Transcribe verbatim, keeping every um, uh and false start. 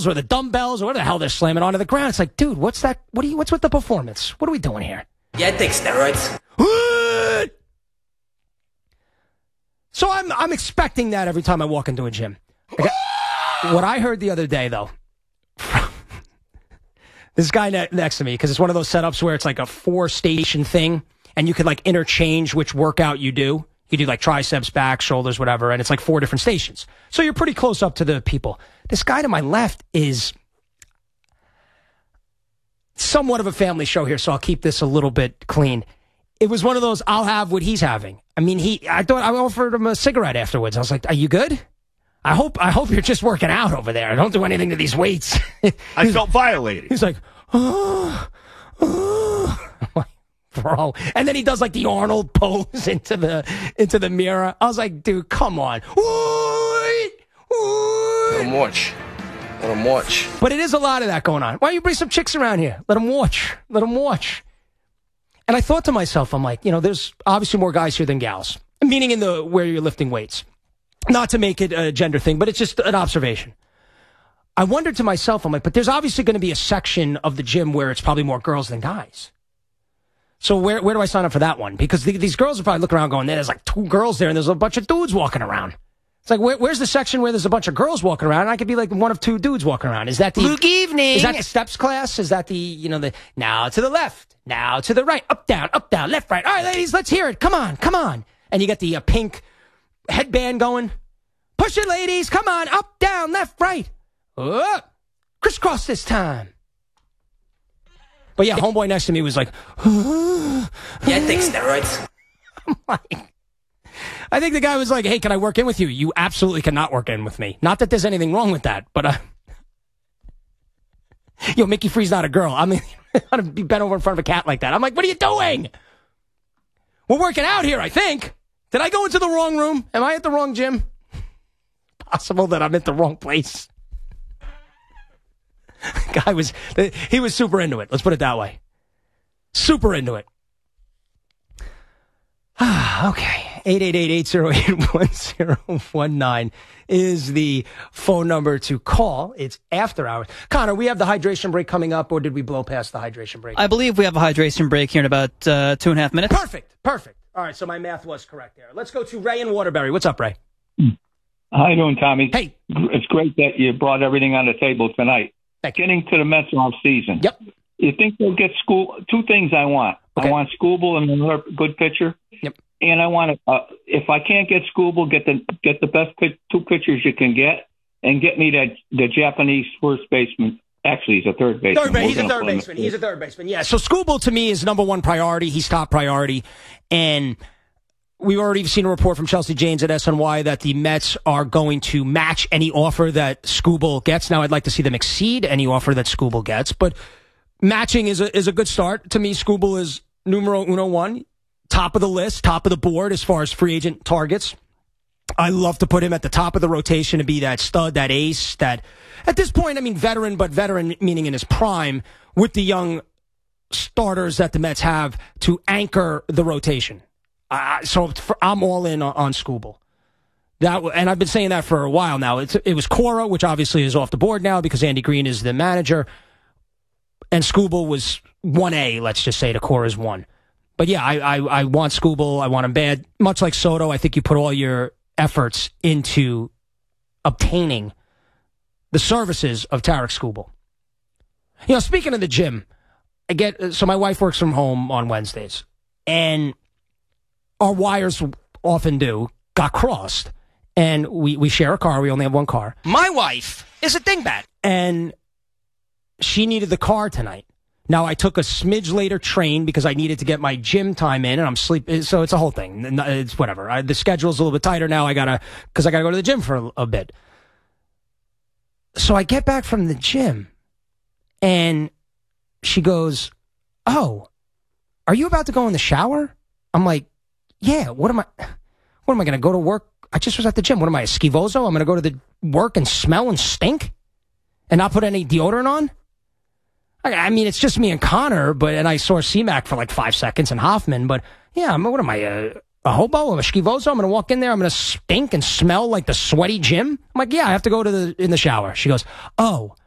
barbells or the dumbbells or whatever the hell they're slamming onto the ground. It's like, dude, what's that? What are you? What's with the performance? What are we doing here? Yeah, I take steroids. So I'm I'm expecting that every time I walk into a gym. Okay. What I heard the other day, though, from this guy ne- next to me, because it's one of those setups where it's like a four-station thing, and you can like interchange which workout you do. You do like triceps, back, shoulders, whatever, and it's like four different stations. So you're pretty close up to the people. This guy to my left is somewhat of a family show here, so I'll keep this a little bit clean. It was one of those, I'll have what he's having. I mean, he. I thought I offered him a cigarette afterwards. I was like, "Are you good? I hope. I hope you're just working out over there. Don't do anything to these weights." I felt violated. He's like, "Oh, oh." I'm like, bro. And then he does like the Arnold pose into the into the mirror. I was like, "Dude, come on." Let him watch. Let him watch. But it is a lot of that going on. Why don't you bring some chicks around here? Let them watch. Let them watch. And I thought to myself, I'm like, you know, there's obviously more guys here than gals, meaning in the where you're lifting weights. Not to make it a gender thing, but it's just an observation. I wondered to myself, I'm like, but there's obviously going to be a section of the gym where it's probably more girls than guys. So where where do I sign up for that one? Because the, these girls are probably looking around going, there's like two girls there and there's a bunch of dudes walking around. It's like, where, where's the section where there's a bunch of girls walking around and I could be like one of two dudes walking around? Is that the... Good evening. Is that the steps class? Is that the, you know, the now to the left, now to the right, up, down, up, down, left, right. All right, ladies, let's hear it. Come on, come on. And you get the uh, pink headband going. Push it, ladies. Come on, up, down, left, right. Oh, crisscross this time. But yeah, homeboy next to me was like... Yeah, I take steroids. I'm like... I think the guy was like, hey, can I work in with you? You absolutely cannot work in with me. Not that there's anything wrong with that, but, uh, yo, Mickey Free's not a girl. I mean, I'd be bent over in front of a cat like that. I'm like, what are you doing? We're working out here, I think. Did I go into the wrong room? Am I at the wrong gym? Possible that I'm at the wrong place. Guy was, he was super into it. Let's put it that way. Super into it. Ah, okay. eight eight eight, eight oh eight, one oh one nine is the phone number to call. It's after hours. Connor, we have the hydration break coming up, or did we blow past the hydration break? I believe we have a hydration break here in about uh, two and a half minutes. Perfect. Perfect. All right, so my math was correct there. Let's go to Ray in Waterbury. What's up, Ray? How you doing, Tommy? Hey. It's great that you brought everything on the table tonight. Thank you. Getting to the Mets off season. Yep. You think they'll get school? Two things I want. Okay. I want Skubal and another good pitcher. Yep. And I want to, uh, if I can't get Skubal, get the get the best pitch, two pitchers you can get, and get me that the Japanese first baseman. Actually, he's a third baseman. Third base, he's a third baseman. He's a third baseman. Yeah. So Skubal to me is number one priority. He's top priority, and we've already seen a report from Chelsea Janes at S N Y that the Mets are going to match any offer that Skubal gets. Now, I'd like to see them exceed any offer that Skubal gets, but matching is a is a good start. To me, Skubal is numero uno one. Top of the list, top of the board as far as free agent targets. I love to put him at the top of the rotation to be that stud, that ace, that at this point, I mean, veteran, but veteran meaning in his prime with the young starters that the Mets have to anchor the rotation. Uh, so for, I'm all in on, on Skubal. That, and I've been saying that for a while now. It's, it was Cora, which obviously is off the board now because Andy Green is the manager. And Skubal was one A, let's just say, to Cora's one. But yeah, I, I, I want Skubal. I want him bad. Much like Soto, I think you put all your efforts into obtaining the services of Tarek Skubal. You know, speaking of the gym, I get so my wife works from home on Wednesdays, and our wires often do got crossed, and we we share a car. We only have one car. My wife is a dingbat, and she needed the car tonight. Now, I took a smidge later train because I needed to get my gym time in, and I'm sleeping. So it's a whole thing. It's whatever. I, the schedule's a little bit tighter now. I gotta, because I gotta go to the gym for a, a bit. So I get back from the gym, and she goes, "Oh, are you about to go in the shower?" I'm like, "Yeah. What am I? What am I gonna go to work? I just was at the gym. What am I, a skivoso? I'm gonna go to the work and smell and stink, and not put any deodorant on?" I mean, it's just me and Connor, but and I saw C-Mac for like five seconds and Hoffman, but yeah, I'm, what am I, a, a hobo? I'm a skivoso? I'm going to walk in there, I'm going to stink and smell like the sweaty gym? I'm like, yeah, I have to go to the in the shower. She goes, oh,